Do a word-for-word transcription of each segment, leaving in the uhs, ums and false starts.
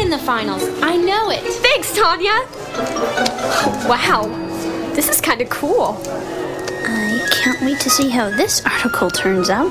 in the finals. I know it. Thanks, Tanya. Wow, this is kind of cool. I can't wait to see how this article turns out.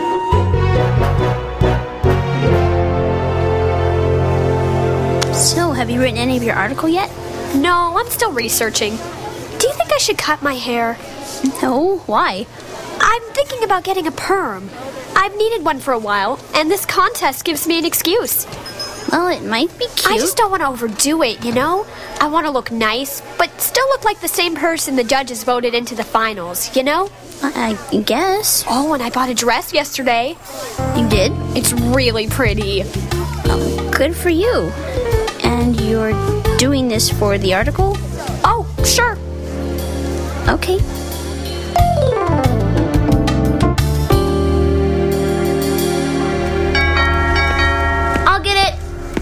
So, have you written any of your article yet? No, I'm still researching. Do you think I should cut my hair? No, why? I'm thinking about getting a perm. I've needed one for a while, and this contest gives me an excuse. Well, it might be cute. I just don't want to overdo it, you know? I want to look nice, but still look like the same person the judges voted into the finals, you know? I, I guess. Oh, and I bought a dress yesterday. You did? It's really pretty. Oh, good for you. And you're doing this for the article? Oh, sure. Okay. I'll get it.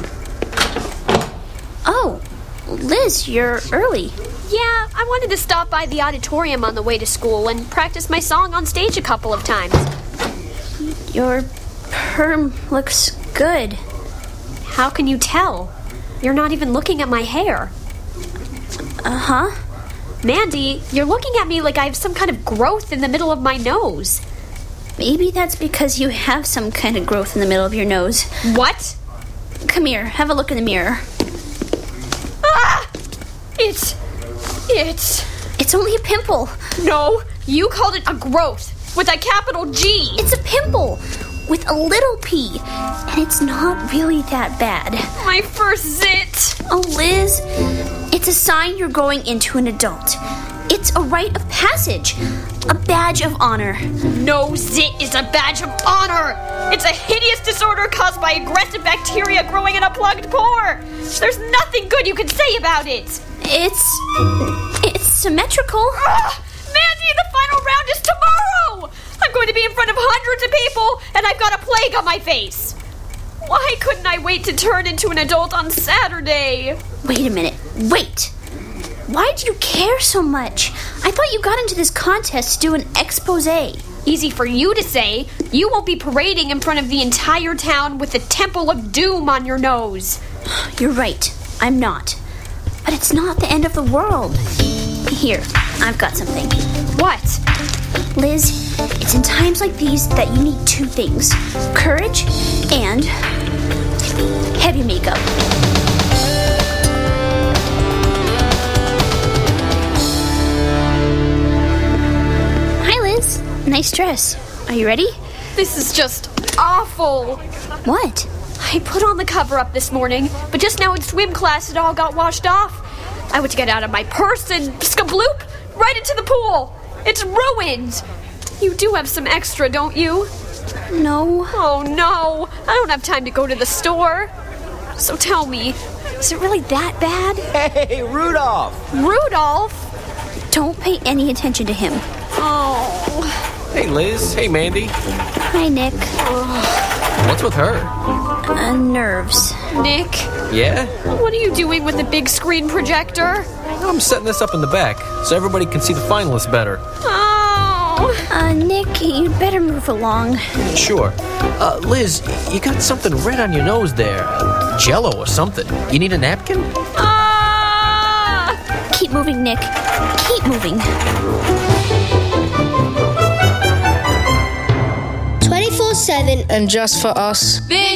Oh, Liz, you're early. Yeah, I wanted to stop by the auditorium on the way to school and practice my song on stage a couple of times. Your perm looks good. How can you tell? You're not even looking at my hair. Uh-huh. Mandy, you're looking at me like I have some kind of growth in the middle of my nose. Maybe that's because you have some kind of growth in the middle of your nose. What? Come here, have a look in the mirror. Ah! It's... It's... It's only a pimple. No, you called it a growth with a capital G. It's a pimple with a little p, and it's not really that bad. My first zit. Oh, Liz, it's a sign you're growing into an adult. It's a rite of passage, a badge of honor. No zit is a badge of honor. It's a hideous disorder caused by aggressive bacteria growing in a plugged pore. There's nothing good you can say about it. It's... it's symmetrical. Ugh! Mandy, the final round is tomorrow! I'm going to be in front of hundreds of people, and I've got a plague on my face. Why couldn't I wait to turn into an adult on Saturday? Wait a minute. Wait. Why do you care so much? I thought you got into this contest to do an expose. Easy for you to say. You won't be parading in front of the entire town with the Temple of Doom on your nose. You're right. I'm not. But it's not the end of the world. Here, I've got something. What? Liz, it's in times like these that you need two things. Courage and heavy makeup. Hi, Liz. Nice dress. Are you ready? This is just awful. What? I put on the cover-up this morning, but just now in swim class it all got washed off. I went to get out of my purse and skabloop, right into the pool. It's ruined. You do have some extra, don't you? No. Oh, no. I don't have time to go to the store. So tell me, is it really that bad? Hey, Rudolph! Rudolph? Don't pay any attention to him. Oh. Hey, Liz. Hey, Mandy. Hi, Nick. What's with her? Uh, nerves. Nick? Yeah? What are you doing with the big screen projector? I'm setting this up in the back so everybody can see the finalists better. Oh. Uh, Nick, you'd better move along. Sure. Uh, Liz, you got something red on your nose there. Jello or something. You need a napkin? Ah! Keep moving, Nick. Keep moving. twenty-four seven And just for us.